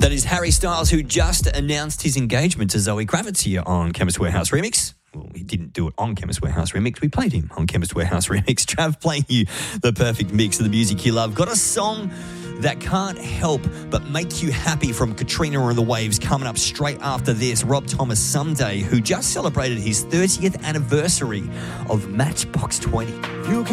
That is Harry Styles, who just announced his engagement to Zoe Kravitz here on Chemist Warehouse Remix. Well, he didn't do it on Chemist Warehouse Remix. We played him on Chemist Warehouse Remix. Trav playing you the perfect mix of the music you love. Got a song that can't help but make you happy from Katrina and the Waves coming up straight after this. Rob Thomas Someday, who just celebrated his 30th anniversary of Matchbox 20. You